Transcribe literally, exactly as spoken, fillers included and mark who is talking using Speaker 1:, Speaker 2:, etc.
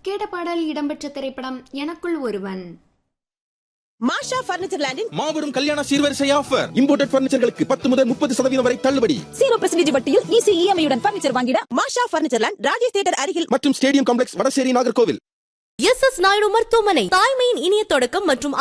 Speaker 1: கேட்ட பாடல் இடம்பெற்ற திரைப்படம் எனக்குள் ஒருவன்.
Speaker 2: மாஷா பர்னிச்சர் லேண்டின்
Speaker 3: மாபெரும் கல்யாண சீர்வரிசை ஆஃபர். இம்போர்ட்டட் பர்னிச்சர்களுக்கு பத்து முதல் முப்பது சதவீதம் வரை தள்ளுபடி.
Speaker 2: ஜீரோ பர்சன்டேஜ் வட்டியில் ஈஸி இஎம்ஐயுடன் பர்னிச்சர் வாங்கிட மாஷா பர்னிச்சர் லேண்ட், ராஜேஷ் தியேட்டர் அருகில்
Speaker 3: மற்றும் stadium complex, Vadasery, Nagercoil.
Speaker 4: S S Naidu மருத்துவமனை. தாய்மையின் இனிய தொடக்கம் மற்றும்